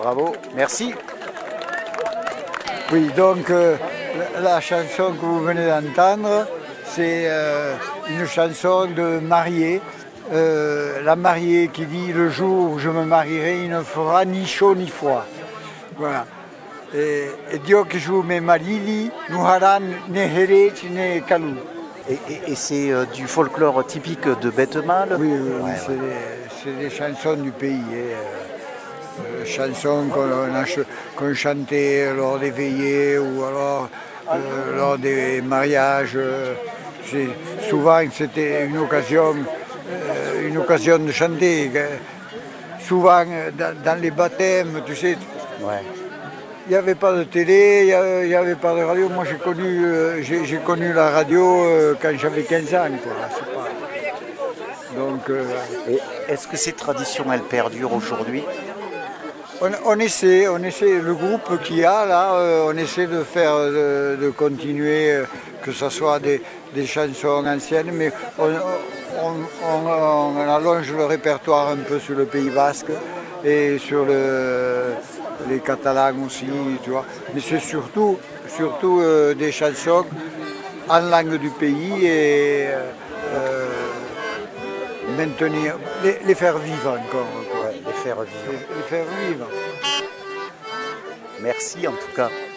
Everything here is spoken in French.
Bravo, merci. Oui, donc la chanson que vous venez d'entendre, c'est une chanson de mariée. La mariée qui dit le jour où je me marierai, il ne fera ni chaud ni froid. Voilà. Et Dio que je me marie, nous haran ne herech ne kalou. Et c'est du folklore typique de Bethmale? Oui, c'est des chansons du pays. Chansons qu'on chantait lors des veillées ou alors lors des mariages. Souvent c'était une occasion de chanter. Souvent dans les baptêmes, tu sais. Ouais. Il n'y avait pas de télé, il n'y avait pas de radio. Moi, j'ai connu la radio quand j'avais 15 ans. Quoi. Donc, et est-ce que ces traditions, elles perdurent aujourd'hui? on essaie, le groupe qu'il y a là, on essaie de faire, de continuer, que ce soit des chansons anciennes, mais on allonge le répertoire un peu sur le Pays Basque et sur les Catalans aussi, tu vois. Mais c'est surtout des chansons en langue du pays et maintenir, les faire vivre encore. Ouais, les faire vivre. Les faire vivre. Merci en tout cas.